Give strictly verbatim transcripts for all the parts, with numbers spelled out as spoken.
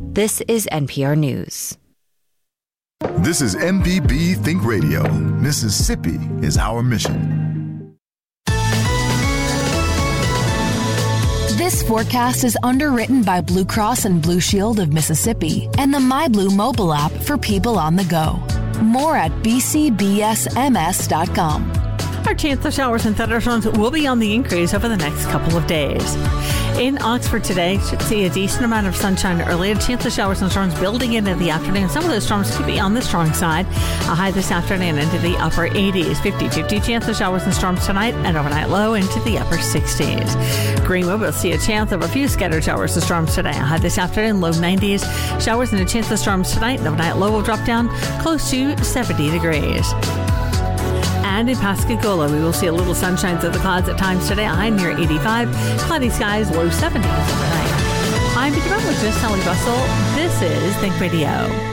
This is N P R News. This is M P B Think Radio. Mississippi is our mission. This forecast is underwritten by Blue Cross and Blue Shield of Mississippi and the MyBlue mobile app for people on the go. More at b c b s m s dot com. Our chance of showers and thunderstorms will be on the increase over the next couple of days. In Oxford today, should see a decent amount of sunshine early. A chance of showers and storms building into the afternoon. Some of those storms could be on the strong side. A high this afternoon into the upper eighties. fifty-fifty chance of showers and storms tonight, and overnight low into the upper sixties. Greenwood will see a chance of a few scattered showers and storms today. A high this afternoon, low nineties. Showers and a chance of storms tonight, and overnight low will drop down close to seventy degrees. And in Pascagoula, we will see a little sunshine through the clouds at times today. A high near eighty-five. Cloudy skies, low seventies overnight. I'm meteorologist Sally Russell. This is Think Radio.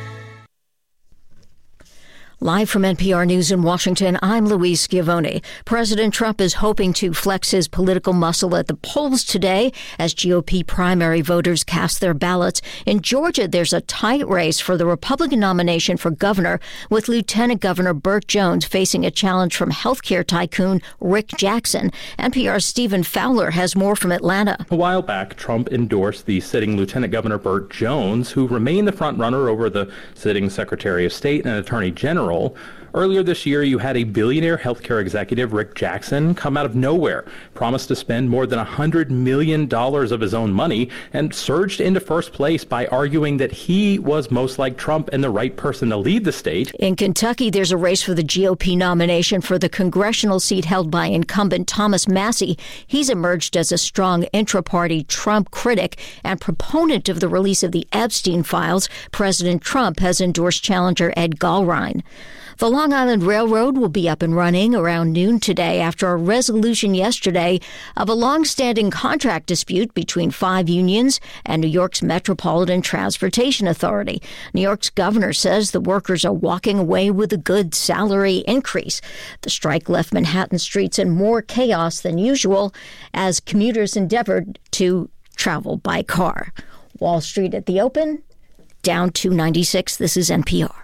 Live from N P R News in Washington, I'm Louise Schiavone. President Trump is hoping to flex his political muscle at the polls today as G O P primary voters cast their ballots. In Georgia, there's a tight race for the Republican nomination for governor, with Lieutenant Governor Burt Jones facing a challenge from healthcare tycoon Rick Jackson. N P R's Stephen Fowler has more from Atlanta. A while back, Trump endorsed the sitting Lieutenant Governor Burt Jones, who remained the frontrunner over the sitting Secretary of State and Attorney General. Earlier this year, you had a billionaire healthcare executive, Rick Jackson, come out of nowhere, promised to spend more than one hundred million dollars of his own money, and surged into first place by arguing that he was most like Trump and the right person to lead the state. In Kentucky, there's a race for the G O P nomination for the congressional seat held by incumbent Thomas Massie. He's emerged as a strong intra-party Trump critic and proponent of the release of the Epstein files. President Trump has endorsed challenger Ed Gallrein. The Long Island Railroad will be up and running around noon today after a resolution yesterday of a long-standing contract dispute between five unions and New York's Metropolitan Transportation Authority. New York's governor says the workers are walking away with a good salary increase. The strike left Manhattan streets in more chaos than usual as commuters endeavored to travel by car. Wall Street at the open, down two ninety-six. This is N P R.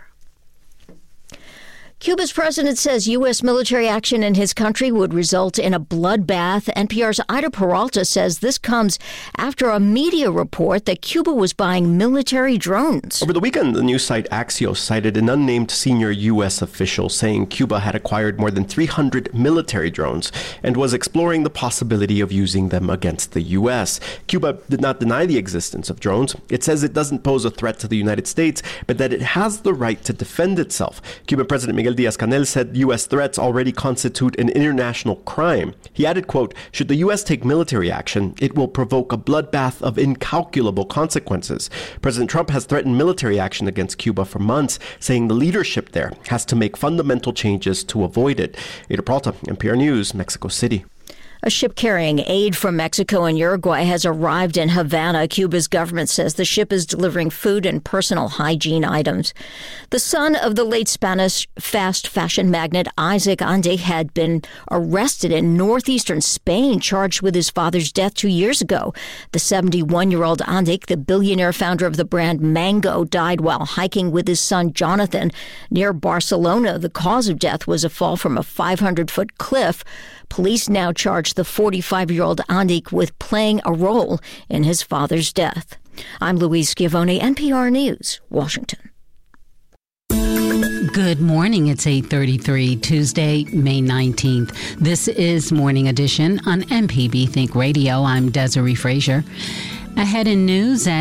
Cuba's president says U S military action in his country would result in a bloodbath. N P R's Ida Peralta says this comes after a media report that Cuba was buying military drones. Over the weekend, the news site Axios cited an unnamed senior U S official saying Cuba had acquired more than three hundred military drones and was exploring the possibility of using them against the U S. Cuba did not deny the existence of drones. It says it doesn't pose a threat to the United States, but that it has the right to defend itself. Cuban President Miguel Díaz-Canel said U S threats already constitute an international crime. He added, quote, should the U S take military action, it will provoke a bloodbath of incalculable consequences. President Trump has threatened military action against Cuba for months, saying the leadership there has to make fundamental changes to avoid it. Ada Peralta, N P R News, Mexico City. A ship carrying aid from Mexico and Uruguay has arrived in Havana. Cuba's government says the ship is delivering food and personal hygiene items. The son of the late Spanish fast fashion magnate Isaac Andic had been arrested in northeastern Spain, charged with his father's death two years ago. The seventy-one-year-old Andic, the billionaire founder of the brand Mango, died while hiking with his son Jonathan near Barcelona. The cause of death was a fall from a five hundred foot cliff. Police now charge the forty-five-year-old Andic with playing a role in his father's death. I'm Louise Schiavone, N P R News, Washington. Good morning. It's eight thirty-three, Tuesday, May nineteenth. This is Morning Edition on M P B Think Radio. I'm Desiree Frazier. Ahead in news,